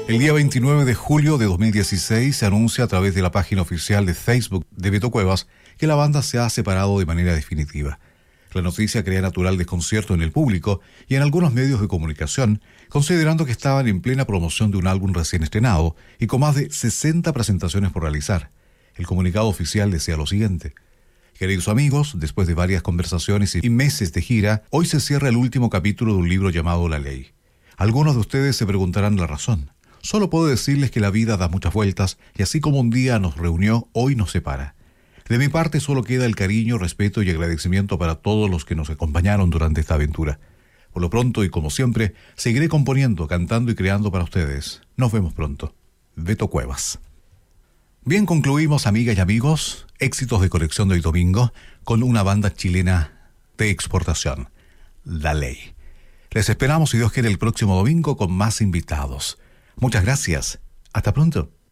El día 29 de julio de 2016 se anuncia a través de la página oficial de Facebook de Beto Cuevas que la banda se ha separado de manera definitiva. La noticia crea natural desconcierto en el público y en algunos medios de comunicación, considerando que estaban en plena promoción de un álbum recién estrenado y con más de 60 presentaciones por realizar. El comunicado oficial decía lo siguiente: queridos amigos, después de varias conversaciones y meses de gira, hoy se cierra el último capítulo de un libro llamado La Ley. Algunos de ustedes se preguntarán la razón. Solo puedo decirles que la vida da muchas vueltas y así como un día nos reunió, hoy nos separa. De mi parte solo queda el cariño, respeto y agradecimiento para todos los que nos acompañaron durante esta aventura. Por lo pronto y como siempre, seguiré componiendo, cantando y creando para ustedes. Nos vemos pronto. Beto Cuevas. Bien, concluimos, amigas y amigos, éxitos de colección de hoy domingo con una banda chilena de exportación, La Ley. Les esperamos, si Dios quiere, el próximo domingo con más invitados. Muchas gracias. Hasta pronto.